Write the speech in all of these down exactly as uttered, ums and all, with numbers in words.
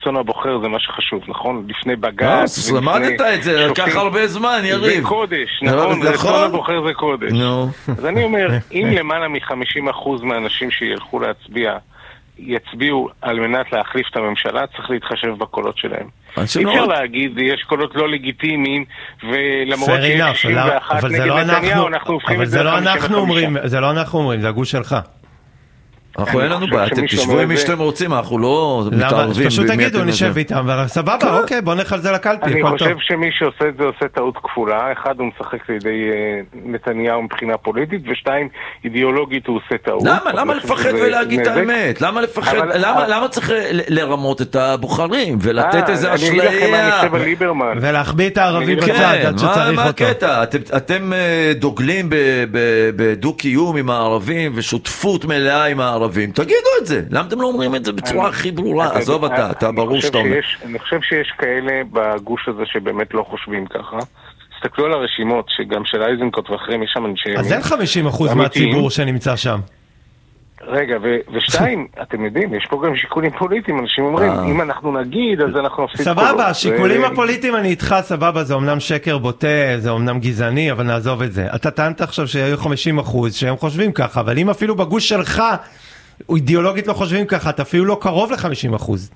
רצון הבוחר זה מה שחשוב, נכון? לפני בג"ץ. למדת את זה, לקח הרבה זמן, יריב. זה קודש, נכון? רצון הבוחר זה קודש. אז אני אומר, אם למעלה מ-חמישים אחוז מהאנשים שילכו להצביע, יצביעו על מנת להחליף את הממשלה, צריך להתחשב בקולות שלהם. אי אפשר להגיד, יש קולות לא לגיטימיים, ולמרות שיש שישים ואחת נגד נתניהו, אנחנו הופכים את זה ל-חמישים וחמישה. זה לא אנחנו אומרים, זה הגוש שלך. אנחנו אין לנו בעיה, אתם תשבו עם מי שאתם רוצים, אנחנו לא מתערבים. פשוט תגידו, נשב איתם, סבבה, אוקיי, בוא נלך על זה לקלפי. אני חושב שמי שעושה את זה עושה טעות כפולה, אחד הוא משחק לידי נתניהו מבחינה פוליטית, ושתיים, אידיאולוגית הוא עושה טעות. למה? למה לפחד ולהגיד את האמת? למה לפחד? למה צריך לרמות את הבוחרים ולתת איזה אשליה? אני אגיד לכם מה אני חושב על ליברמן. ולהחביא את הערבי בצד עד שצריך אותו. מה הקטע? אתם דוגלים בדו-קיום עם הערבים ושותפות מלאה עם הערבים. תגידו את זה. למה אתם לא אומרים את זה בצורה הכי ברורה? עזוב אתה, אתה ברור שאתה אומר. אני חושב שיש כאלה בגוש הזה שבאמת לא חושבים ככה. תסתכלו על הרשימות, שגם של אייזנקוט ואחרים יש שם אנשי ימין. אז אין חמישים אחוז מהציבור שנמצא שם. רגע, ושתיים, אתם יודעים, יש פה גם שיקולים פוליטיים, אנשים אומרים, אם אנחנו נגיד, אז אנחנו נפסיד קולות. סבבה, שיקולים הפוליטיים אני איתך, סבבה, זה אומנם שקר בוטה, זה אומנם גזעני, אבל נעזוב את זה. אתה טענת עכשיו שהיו חמישים אחוז שהם חושבים ככה, אבל אם אפילו בגוש שלך אידיאולוגית לא חושבים ככה, אתה אפילו לא קרוב ל-חמישים אחוז.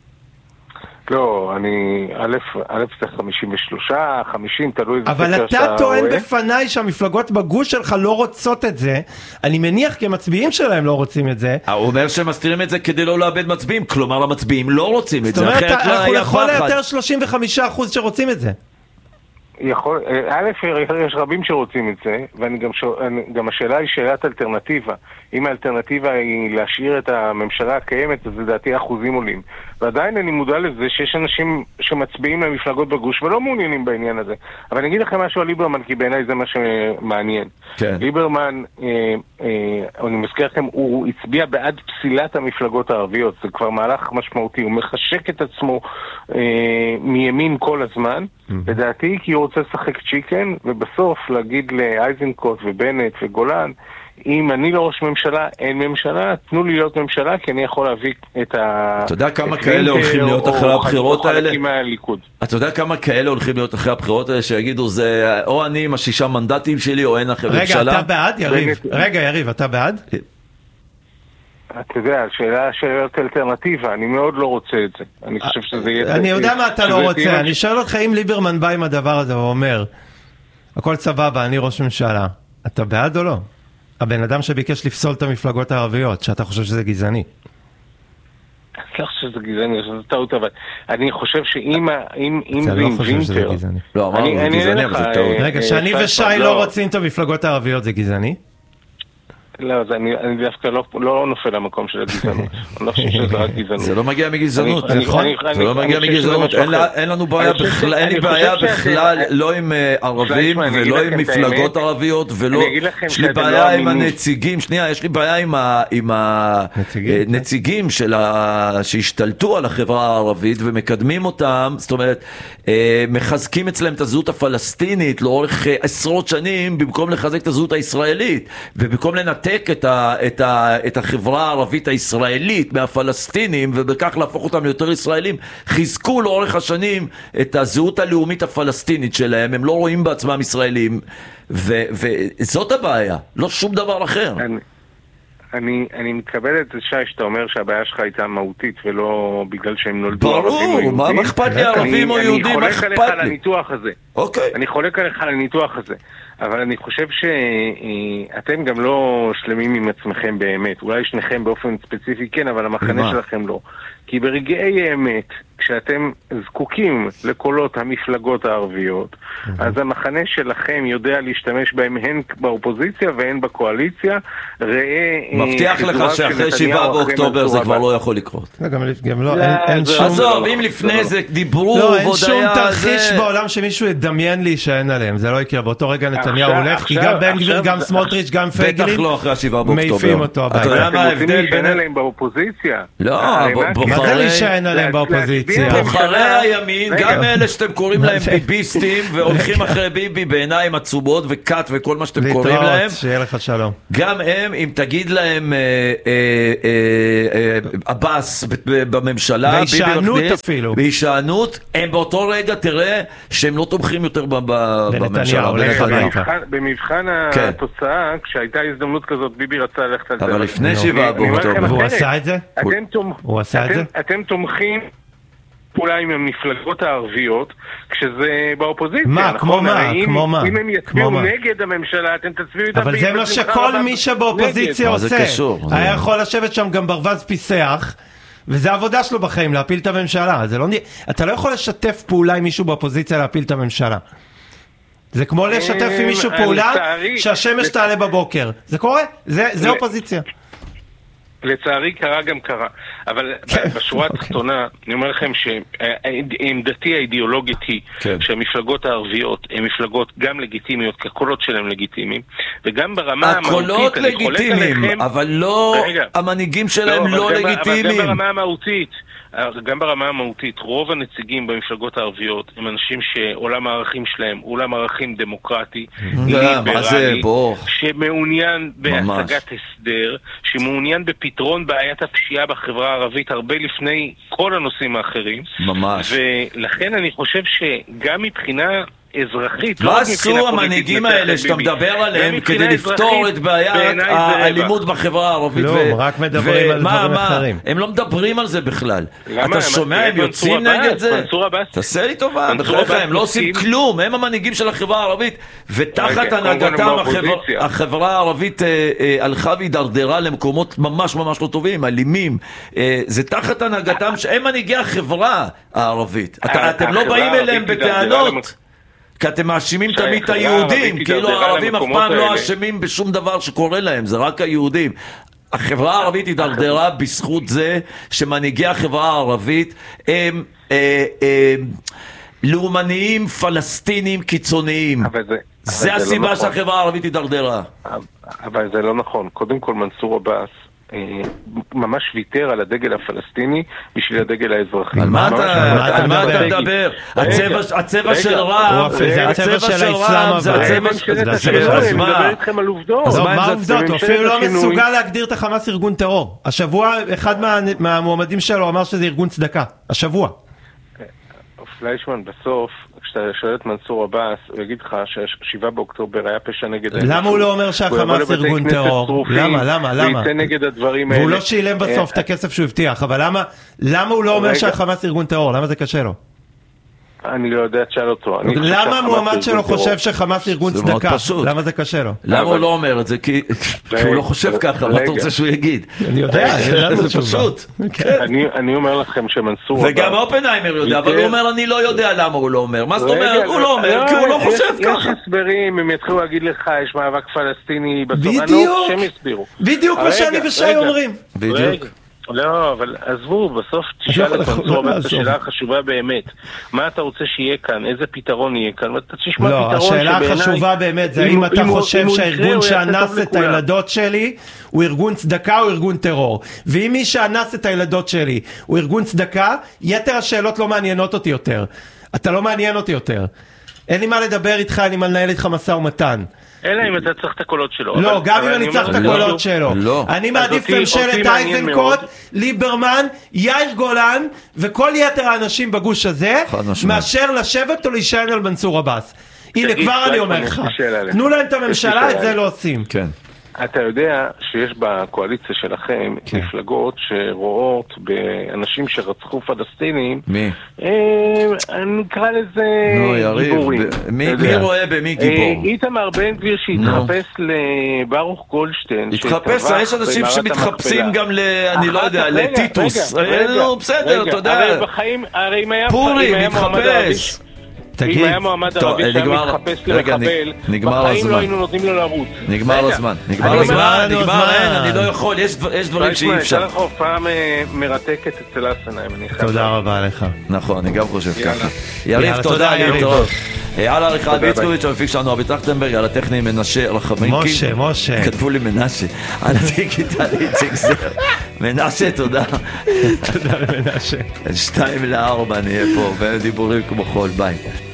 לא, אני, א', א' זה חמישים ושלושה, חמישים, תלוי איזה אבל אתה טוען בפניי שהמפלגות בגוש שלך לא רוצות את זה, אני מניח כי המצביעים שלהם לא רוצים את זה. הוא אומר שהם מסתירים את זה כדי לא לאבד מצביעים, כלומר המצביעים לא רוצים את זה. זאת אומרת, אנחנו יכול ליותר שלושים וחמישה אחוז שרוצים את זה. יכול, א', יש רבים שרוצים את זה, ואני גם, גם השאלה היא שאלת אלטרנטיבה. אם האלטרנטיבה היא להשאיר את הממשלה הקיימת, אז לדעתי אחוזים עולים. ועדיין אני מודע לזה שיש אנשים שמצביעים למפלגות בגוש ולא מעוניינים בעניין הזה. אבל אני אגיד לכם משהו על ליברמן, כי בעיניי זה מה שמעניין. כן. ליברמן, אה, אה, אני מזכיר לכם, הוא הצביע בעד פסילת המפלגות הערביות. זה כבר מהלך משמעותי. הוא מחשק את עצמו אה, מימין כל הזמן. לדעתי, כי הוא רוצה לשחק צ'יקן, ובסוף להגיד לאייזנקוט ובנט וגולן, אם אני לא ראש ממשלה, אין ממשלה, תנו לי להיות ממשלה, כי אני יכול להביא את ה... אתה יודע כמה כאלה הולכים להיות אחרי הבחירות האלה? אתה יודע כמה כאלה הולכים להיות אחרי הבחירות האלה, שיגידו, זה או אני עם השישה מנדטים שלי, או אין אחרי ממשלה? רגע, אתה בעד, יריב? רגע, יריב, אתה בעד? אתה יודע, שאלה שאלת אלטרנטיבה, אני מאוד לא רוצה את זה. אני חושב שזה יהיה... אני יודע מה אתה לא רוצה, אני שואל אותך אם ליברמן בא עם הדבר הזה ואומר, הכל סבבה, אני ראש ממשלה, אתה בעד או לא? הבן אדם שביקש לפסול את המפלגות הערביות, שאתה חושב שזה גזעני. אני לא חושב שזה גזעני, זה טעות, אבל אני חושב שאם זה עם וינטר... לא, אמרנו, זה גזעני, אבל זה טעות. רגע, שאני ושי לא רוצים את המפלגות הערביות, זה גזעני? לא, אני דווקא לא נופל למקום של הגזענות. אני לא חושב שזה רק גזענות. זה לא מגיע מגזענות, נכון? זה לא מגיע מגזענות. אין לנו בעיה בכלל, אין לי בעיה בכלל, לא עם ערבים ולא עם מפלגות ערביות, ולא, יש לי בעיה עם הנציגים, שנייה, יש לי בעיה עם הנציגים שהשתלטו על החברה הערבית ומקדמים אותם, זאת אומרת, מחזקים אצלם את הזהות הפלסטינית לאורך עשרות שנים, במקום לחזק את הזהות הישראלית, ובמקום לנתק את, ה, את, ה, את החברה הערבית הישראלית מהפלסטינים, ובכך להפוך אותם ליותר ישראלים, חיזקו לאורך השנים את הזהות הלאומית הפלסטינית שלהם, הם לא רואים בעצמם ישראלים, ו, וזאת הבעיה, לא שום דבר אחר. אני, אני, אני מקבל את זה שי, שאתה אומר שהבעיה שלך הייתה מהותית, ולא בגלל שהם נולדו ערבים או יהודים. ברור, מה אכפת לי ערבים או יהודים? אני חולק עליך על הניתוח הזה. אוקיי. אני חולק עליך על הניתוח הזה. אבל אני חושב שאתם גם לא שלמים עם עצמכם באמת. אולי שניכם באופן ספציפי כן, אבל המחנה שלכם לא. כי ברגעי האמת, כשאתם זקוקים לקולות המפלגות הערביות, אז המחנה שלכם יודע להשתמש בהם הן באופוזיציה והן בקואליציה. ראה... מבטיח לך שאחרי שבעה באוקטובר זה כבר לא יכול לקרות. גם לא, אין שום... עזוב, אם לפני זה דיברו... לא, אין שום תרחיש בעולם שמישהו ידע מדמיין לי שאין עליהם, זה לא יקרה, באותו רגע נתניהו הולך, כי גם בן גביר, גם סמוטריץ', גם פייגלין, בטח לא אחרי השבעה באוקטובר. מעיפים אותו הביתה. אתה יודע מה ההבדל בין... אתם רוצים עליהם באופוזיציה? לא, מה זה לי שאין עליהם באופוזיציה? בוחרי הימין, גם אלה שאתם קוראים להם ביביסטים, והולכים אחרי ביבי בעיניים עצומות וקאט וכל מה שאתם קוראים להם. להתראות, שיהיה לך שלום. גם הם, אם תגיד להם אבאס בממשלה, בהישענות אפילו. בהישענות, הם באותו רגע תראה שהם לא תומכים יותר בממשלה. במבחן התוצאה, כשהייתה הזדמנות כזאת, ביבי רצה ללכת על זה. אבל לפני שבעה באוקטובר. והוא עשה את זה? הוא עשה את זה? אתם תומכים אולי עם המפלגות הערביות, כשזה באופוזיציה. מה? כמו מה? כמו מה? אם הם יצביעו נגד הממשלה, אתם תצביעו איתם. אבל זה מה שכל מי שבאופוזיציה עושה. היה יכול לשבת שם גם ברווז פיסח, וזה העבודה שלו בחיים, להפיל את הממשלה. אתה לא יכול לשתף פעולה עם מישהו באופוזיציה להפיל את הממשלה. זה כמו לשתף עם מישהו פעולה שהשמש תעלה בבוקר. זה קורה? זה אופוזיציה. לצערי קרה גם קרה, אבל בשורה התחתונה אני אומר לכם שעמדתי האידיאולוגית היא שהמפלגות הערביות הן מפלגות גם לגיטימיות, כי הקולות שלהם לגיטימיים, וגם ברמה המהותית הקולות לגיטימיים, אבל לא המנהיגים שלהם לא לגיטימיים. גם ברמה המהותית גם ברמה המהותית, רוב הנציגים במפלגות הערביות הם אנשים שעולם הערכים שלהם הוא עולם ערכים דמוקרטי, ליברלי, שמעוניין בהשגת הסדר, שמעוניין בפתרון בעיית הפשיעה בחברה הערבית הרבה לפני כל הנושאים האחרים. ממש. ולכן אני חושב שגם מבחינה אזרחית, מה עשו המנהיגים האלה שאתה מדבר עליהם כדי לפתור את בעיית האלימות בחברה הערבית? לא, רק מדברים על דברים אחרים. הם לא מדברים על זה בכלל. אתה שומע, הם יוצאים נגד זה? תעשה לי טובה, הם לא עושים כלום, הם המנהיגים של החברה הערבית, ותחת הנהגתם החברה הערבית הלכה והידרדרה למקומות ממש ממש לא טובים, אלימים. זה תחת הנהגתם שהם מנהיגי החברה הערבית. אתם לא באים אליהם בטענות. כי אתם מאשימים תמיד את היהודים, כאילו הערבים אף פעם לא אשמים בשום דבר שקורה להם, זה רק היהודים. החברה הערבית הידרדרה בזכות זה שמנהיגי החברה הערבית הם לאומניים פלסטינים קיצוניים. זה הסיבה שהחברה הערבית הידרדרה. אבל זה לא נכון. קודם כל מנסור עבאס ממש ויתר על הדגל הפלסטיני בשביל הדגל האזרחי. על מה אתה מדבר? הצבע של רע"מ, זה הצבע של האסלאם, זה הצבע של האסלאם. אני מדבר איתכם על עובדות. מה העובדות? הוא אפילו לא מסוגל להגדיר את החמאס ארגון טרור. השבוע אחד מהמועמדים שלו אמר שזה ארגון צדקה. השבוע. פליישמן, בסוף, כשאתה שואל את מנסור עבאס, הוא יגיד לך שהשבעה באוקטובר היה פשע נגד... למה הוא לא אומר שהחמאס ארגון טרור? למה, למה, למה? ויצא נגד הדברים האלה. והוא לא שילם בסוף את הכסף שהוא הבטיח, אבל למה הוא לא אומר שהחמאס ארגון טרור? למה זה קשה לו? אני לא יודע, תשאל אותו. למה המועמד שלו חושב שחמאס ארגון צדקה? למה זה קשה לו? למה הוא לא אומר את זה? כי הוא לא חושב ככה, מה אתה רוצה שהוא יגיד? אני יודע, זה פשוט. אני אומר לכם שמנסור... וגם אופנהיימר יודע, אבל הוא אומר, אני לא יודע למה הוא לא אומר. מה זאת אומרת? הוא לא אומר, כי הוא לא חושב ככה. יש הסברים, הם יתחילו להגיד לך, יש מאבק פלסטיני בסוף. בדיוק. שהם יסבירו. בדיוק מה שאני ושי אומרים. בדיוק. לא, אבל עזבו, בסוף תשאל את מנסור עבאס, השאלה החשובה באמת. מה אתה רוצה שיהיה כאן? איזה פתרון יהיה כאן? ואתה תשמע פתרון שבעיניי... לא, השאלה החשובה באמת זה האם אתה חושב שהארגון שאנס את הילדות שלי הוא ארגון צדקה או ארגון טרור. ואם מי שאנס את הילדות שלי הוא ארגון צדקה, יתר השאלות לא מעניינות אותי יותר. אתה לא מעניין אותי יותר. אין לי מה לדבר איתך, אני מנהל איתך משא ומתן. אלא אם אתה צריך את הקולות שלו. לא, גם אם אני צריך את הקולות שלו. אני מעדיף ממשלת אייזנקוט, ליברמן, יאיר גולן וכל יתר האנשים בגוש הזה, מאשר לשבת או להישען על מנסור עבאס. הנה, כבר אני אומר לך, תנו להם את הממשלה, את זה לא עושים. כן. אתה יודע שיש בקואליציה שלכם מפלגות שרואות באנשים שרצחו פלסטינים, מי? נקרא לזה גיבורים. מי רואה במי גיבור? איתמר בן גביר שהתחפש לברוך גולדשטיין. התחפש, יש אנשים שמתחפשים גם ל... אני לא יודע, לטיטוס. בסדר, אתה יודע. פורי מתחפש. אם היה מועמד ערבי שהיה מתחפש למחבל, בחיים לא היינו נותנים לו לרוץ. נגמר הזמן. נגמר הזמן, נגמר, אין, אני לא יכול, יש דברים שאי אפשר. הייתה לך הופעה מרתקת אצל הסנאי. תודה רבה לך. נכון, אני גם חושב ככה. יריב, תודה, להתראות. על עריכה ביצקוביץ', המפיק שלנו אבי טרכטנברג, על הטכני מנשה רחמנקין. משה, משה. כתבו לי מנשה. על הדיגיטל איציק זר. מנשה, תודה. תודה למנשה. שתיים לארבע נהיה פה, ודיבורים כמו חול, ביי.